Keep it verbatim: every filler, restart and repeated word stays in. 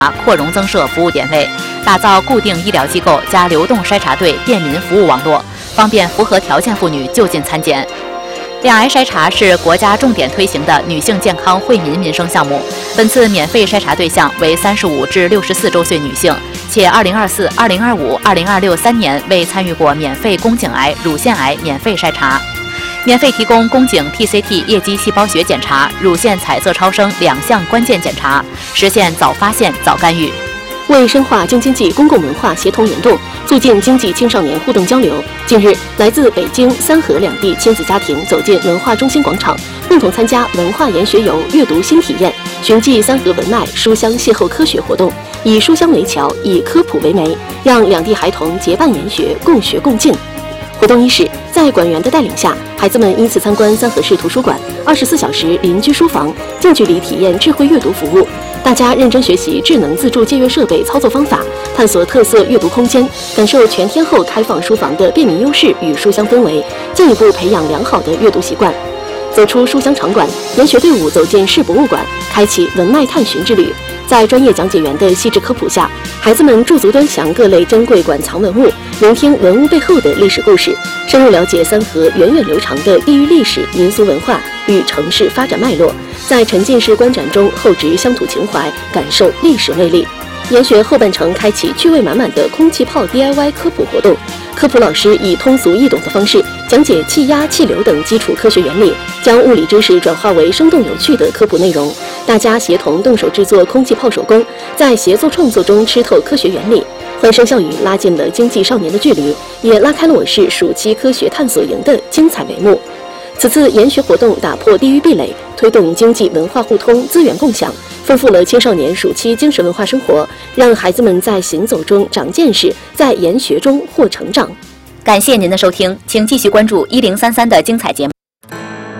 扩容增设服务点位，打造固定医疗机构加流动筛查队便民服务网络，方便符合条件妇女就近参检。两癌筛查是国家重点推行的女性健康惠民民生项目，本次免费筛查对象为三十五至六十四周岁女性，且二零二四、二零二五、二零二六三年未参与过免费宫颈癌、乳腺癌免费筛查。免费提供宫颈 T C T 液基细胞学检查、乳腺彩色超声两项关键检查，实现早发现、早干预。 为深化京津冀公共文化协同联动，促进经济青少年互动交流，近日，来自北京、三河两地亲子家庭走进文化中心广场，共同参加文化研学游阅读新体验，寻迹三河文脉书香邂逅科学活动，以书香为桥，以科普为媒，让两地孩童结伴研学，共学共进。活动伊始，在馆员的带领下，孩子们依次参观三河市图书馆，二十四小时邻居书房，近距离体验智慧阅读服务。大家认真学习智能自助借阅设备操作方法，探索特色阅读空间，感受全天候开放书房的便民优势与书香氛围，进一步培养良好的阅读习惯。走出书香场馆，研学队伍走进市博物馆，开启文脉探寻之旅。在专业讲解员的细致科普下，孩子们驻足端详各类珍贵馆藏文物，聆听文物背后的历史故事，深入了解三河源远流长的地域历史、民俗文化与城市发展脉络，在沉浸式观展中厚植乡土情怀，感受历史魅力。研学后半程开启趣味满满的空气炮 D I Y 科普活动，科普老师以通俗易懂的方式讲解气压、气流等基础科学原理，将物理知识转化为生动有趣的科普内容。大家协同动手制作空气炮手工，在协作创作中吃透科学原理，欢声笑语拉近了经济少年的距离，也拉开了我市暑期科学探索营的精彩帷幕。此次研学活动打破地域壁垒，推动经济文化互通、资源共享，丰富了青少年暑期精神文化生活，让孩子们在行走中长见识，在研学中获成长。 感谢您的收听，请继续关注一零三三的精彩节目。